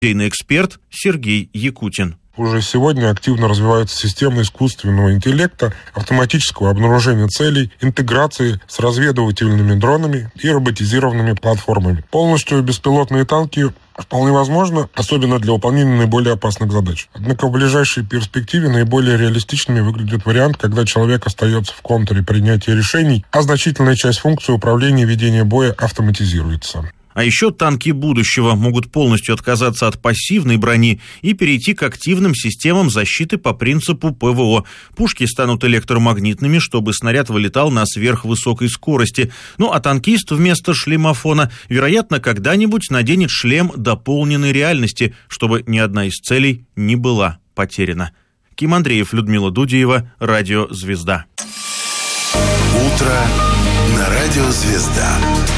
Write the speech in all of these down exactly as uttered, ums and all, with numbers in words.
Идейный эксперт Сергей Якутин. Уже сегодня активно развиваются системы искусственного интеллекта, автоматического обнаружения целей, интеграции с разведывательными дронами и роботизированными платформами. Полностью беспилотные танки вполне возможно, особенно для выполнения наиболее опасных задач. Однако в ближайшей перспективе наиболее реалистичными выглядит вариант, когда человек остается в контуре принятия решений, а значительная часть функций управления и ведения боя автоматизируется. А еще танки будущего могут полностью отказаться от пассивной брони и перейти к активным системам защиты по принципу ПВО. Пушки станут электромагнитными, чтобы снаряд вылетал на сверхвысокой скорости. Ну а танкист вместо шлемофона, вероятно, когда-нибудь наденет шлем дополненной реальности, чтобы ни одна из целей не была потеряна. Ким Андреев, Людмила Дудеева, Радио Звезда. Утро на Радио Звезда.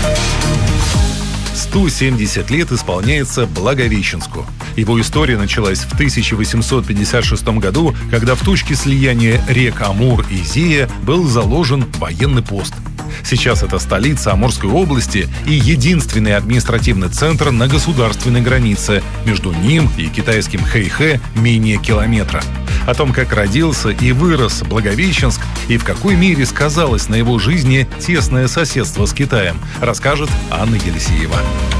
сто семьдесят лет исполняется Благовещенску. Его история началась в тысяча восемьсот пятьдесят шестом году, когда в точке слияния рек Амур и Зея был заложен военный пост. Сейчас это столица Амурской области и единственный административный центр на государственной границе. Между ним и китайским Хэйхэ менее километра. О том, как родился и вырос Благовещенск и в какой мере сказалось на его жизни тесное соседство с Китаем, расскажет Анна Елисеева.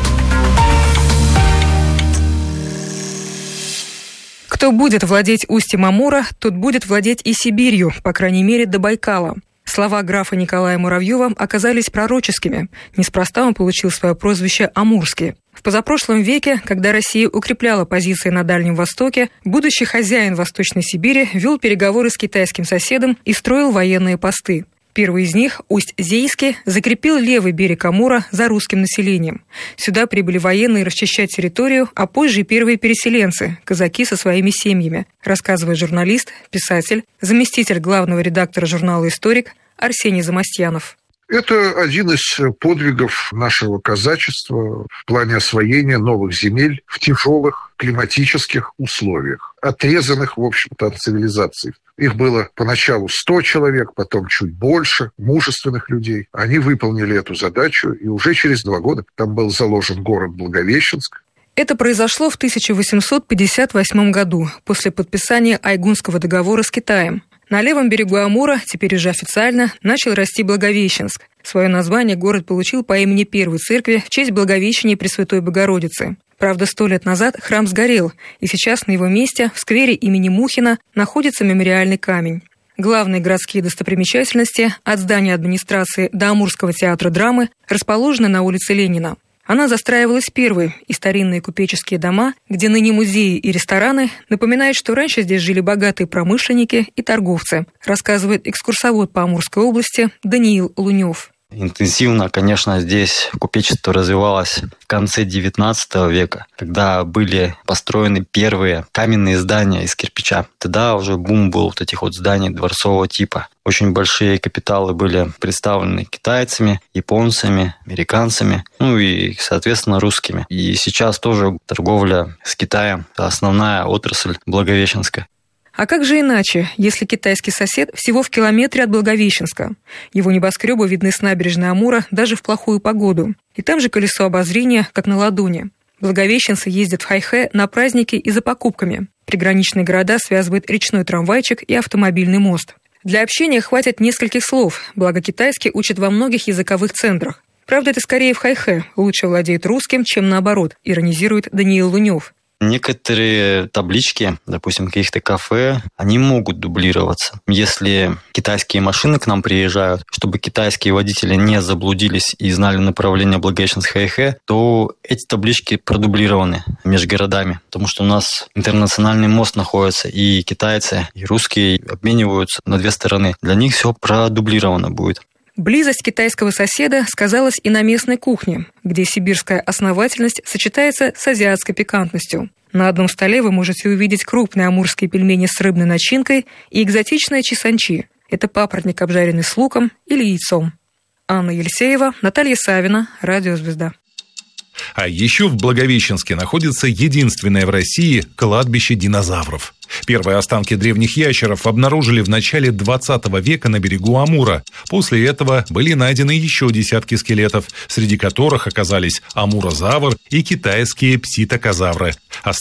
Кто будет владеть устьем Амура, тот будет владеть и Сибирью, по крайней мере, до Байкала. Слова графа Николая Муравьева оказались пророческими. Неспроста он получил свое прозвище «Амурский». В позапрошлом веке, когда Россия укрепляла позиции на Дальнем Востоке, будущий хозяин Восточной Сибири вел переговоры с китайским соседом и строил военные посты. Первый из них, Усть-Зейский, закрепил левый берег Амура за русским населением. Сюда прибыли военные расчищать территорию, а позже и первые переселенцы, казаки со своими семьями, рассказывает журналист, писатель, заместитель главного редактора журнала «Историк» Арсений Замостьянов. Это один из подвигов нашего казачества в плане освоения новых земель в тяжелых климатических условиях, отрезанных, в общем-то, от цивилизации. Их было поначалу сто человек, потом чуть больше, мужественных людей. Они выполнили эту задачу, и уже через два года там был заложен город Благовещенск. Это произошло в тысяча восемьсот пятьдесят восьмом году, после подписания Айгунского договора с Китаем. На левом берегу Амура, теперь уже официально, начал расти Благовещенск. Свое название город получил по имени первой церкви в честь Благовещения Пресвятой Богородицы. Правда, сто лет назад храм сгорел, и сейчас на его месте, в сквере имени Мухина, находится мемориальный камень. Главные городские достопримечательности от здания администрации до Амурского театра драмы расположены на улице Ленина. Она застраивалась первой, и старинные купеческие дома, где ныне музеи и рестораны, напоминают, что раньше здесь жили богатые промышленники и торговцы, рассказывает экскурсовод по Амурской области Даниил Лунев. Интенсивно, конечно, здесь купечество развивалось в конце девятнадцатого века, когда были построены первые каменные здания из кирпича. Тогда уже бум был вот этих вот зданий дворцового типа. Очень большие капиталы были представлены китайцами, японцами, американцами, ну и, соответственно, русскими. И сейчас тоже торговля с Китаем – основная отрасль Благовещенска. А как же иначе, если китайский сосед всего в километре от Благовещенска? Его небоскребы видны с набережной Амура даже в плохую погоду. И там же колесо обозрения, как на ладони. Благовещенцы ездят в Хэйхэ на праздники и за покупками. Приграничные города связывает речной трамвайчик и автомобильный мост. Для общения хватит нескольких слов, благо китайский учат во многих языковых центрах. Правда, это скорее в Хэйхэ лучше владеет русским, чем наоборот, иронизирует Даниил Лунев. Некоторые таблички, допустим, каких-то кафе, они могут дублироваться. Если китайские машины к нам приезжают, чтобы китайские водители не заблудились и знали направление Благовещенск-Хэйхэ, то эти таблички продублированы между городами, потому что у нас интернациональный мост находится, и китайцы, и русские обмениваются на две стороны. Для них все продублировано будет. Близость китайского соседа сказалась и на местной кухне, где сибирская основательность сочетается с азиатской пикантностью. На одном столе вы можете увидеть крупные амурские пельмени с рыбной начинкой и экзотичное чисанчи. Это папоротник, обжаренный с луком или яйцом. Анна Елисеева, Наталья Савина, Радио Звезда. А еще в Благовещенске находится единственное в России кладбище динозавров. Первые останки древних ящеров обнаружили в начале двадцатого века на берегу Амура. После этого были найдены еще десятки скелетов, среди которых оказались амурозавр и китайские пситокозавры.